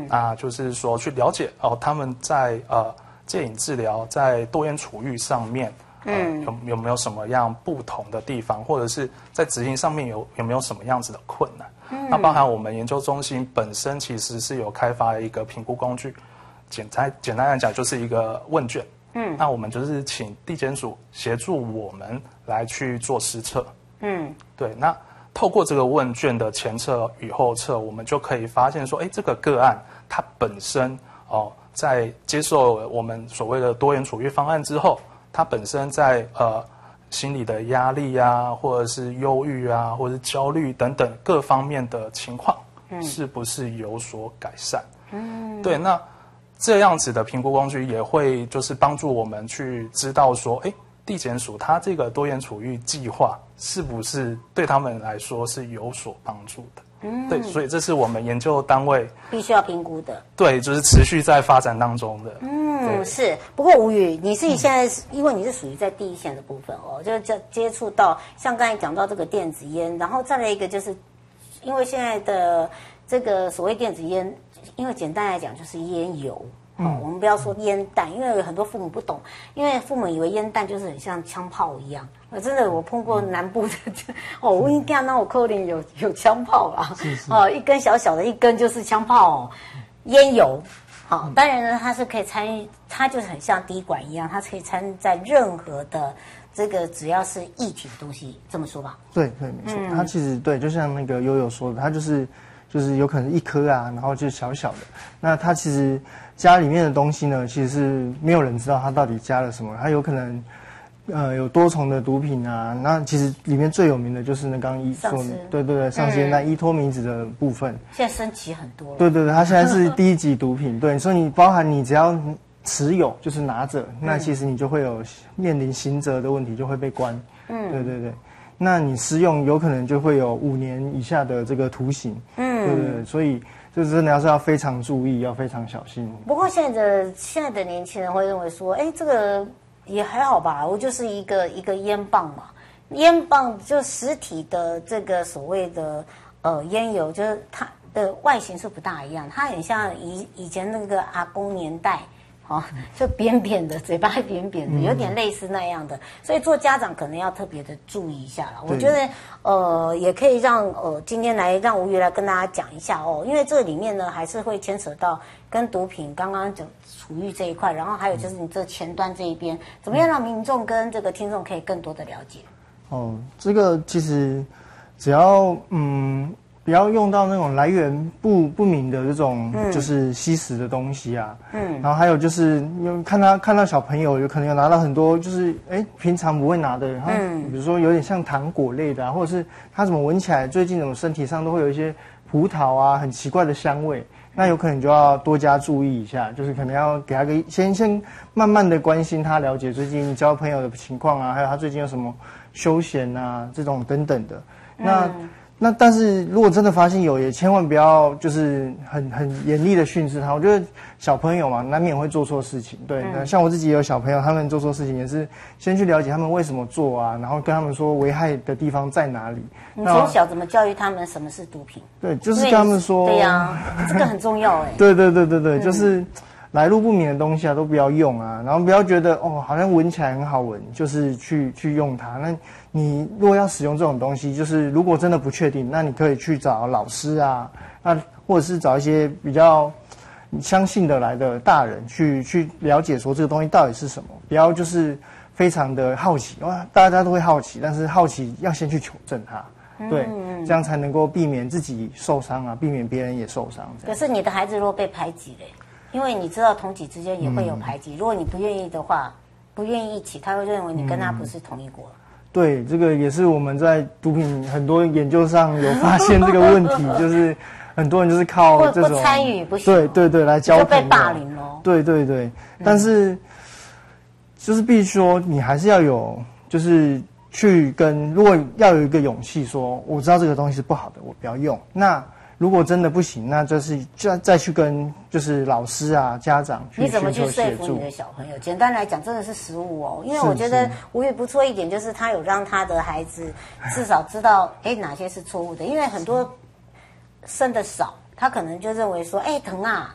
就是说去了解他们在戒瘾治疗在多烟处遇上面有没有什么样不同的地方，或者是在执行上面有没有什么样子的困难？那包含我们研究中心本身其实是有开发一个评估工具，简单来讲就是一个问卷。那我们就是请地检署协助我们来去做施测。对，那透过这个问卷的前测与后测，我们就可以发现说，这个个案它本身在接受我们所谓的多元处遇方案之后，它本身在心理的压力啊，或者是忧郁啊，或者是焦虑等等各方面的情况，是不是有所改善？对，那这样子的评估工具也会就是帮助我们去知道说，地检署它这个多元处遇计划是不是对他们来说是有所帮助的？对，所以这是我们研究单位必须要评估的。 对，就是持续在发展当中的。 是。不过吴宇，你自己现在因为你是属于在第一线的部分就接触到像刚才讲到这个电子烟，然后再来一个就是因为现在的这个所谓电子烟，因为简单来讲就是烟油。我们不要说烟弹，因为有很多父母不懂，因为父母以为烟弹就是很像枪炮一样。真的，我碰过南部的，我应该那我扣零有枪炮啦，一根小小的一根就是枪炮烟油。当然呢，它是可以参与，它就是很像滴管一样，它可以参与在任何的这个只要是液体的东西，这么说吧？ 对，没错，它其实对，就像那个悠悠说的，它就是有可能一颗然后就小小的，那它其实家里面的东西呢，其实是没有人知道它到底加了什么，它有可能有多重的毒品啊。那其实里面最有名的就是那刚说对，上次那依托米酯的部分， 现在升级很多了。 对，它现在是低级毒品。对，所以你包含你只要持有，就是拿着，那其实你就会有面临刑责的问题，就会被关。对。那你施用有可能就会有5年以下的这个徒刑。对，所以这真的要非常注意，要非常小心。 不过现在的年轻人会认为说，这个也还好吧，我就是一个烟棒嘛，烟棒就实体的这个所谓的烟油，就是它的外形是不大一样，它很像以前那个阿公年代。就扁扁的，嘴巴扁扁的，有点类似那样的，所以做家长可能要特别的注意一下了。我觉得也可以让今天来让吴宇来跟大家讲一下因为这里面呢还是会牵扯到跟毒品刚刚讲处遇这一块，然后还有就是你这前端这一边，怎么样让民众跟这个听众可以更多的了解？ 这个其实只要不要用到那种来源不明的这种就是吸食的东西啊。然后还有就是看到小朋友有可能有拿到很多就是平常不会拿的，然后比如说有点像糖果类的或者是他怎么闻起来最近怎么身体上都会有一些葡萄啊很奇怪的香味，那有可能就要多加注意一下，就是可能要给他先慢慢的关心他，了解最近交朋友的情况啊，还有他最近有什么休闲啊这种等等的。那但是如果真的发现也千万不要就是很严厉的训斥他。我觉得小朋友嘛，难免会做错事情。对，像我自己也有小朋友，他们做错事情也是先去了解他们为什么做啊，然后跟他们说危害的地方在哪里。 你从小怎么教育他们什么是毒品？ 对，就是跟他们说。 对呀，这个很重要对，就是来路不明的东西都不要用啊，然后不要觉得好像闻起来很好闻，就是去用它。那你如果要使用这种东西，就是如果真的不确定，那你可以去找老师啊，那或者是找一些比较相信得来的大人去了解说这个东西到底是什么，不要就是非常的好奇，大家都会好奇，但是好奇要先去求证它。对，这样才能够避免自己受伤啊，避免别人也受伤。 可是你的孩子如果被排挤嘞，因为你知道同级之间也会有排挤，如果你不愿意的话，不愿意一起，他会认为你跟他不是同一国。 对，这个也是我们在毒品很多研究上有发现这个问题，就是很多人就是靠这种不参与不行， 对来交朋友， 就被霸凌咯。 对，但是就是必须说你还是要有就是去如果要有一个勇气说我知道这个东西是不好的，我不要用。那如果真的不行，那就是再去跟就是老师啊、家长去你怎么去说服你的小朋友？简单来讲，真的是食物因为我觉得吴宇不错一点，就是他有让他的孩子至少知道哪些是错误的，因为很多生的少，他可能就认为说疼啊，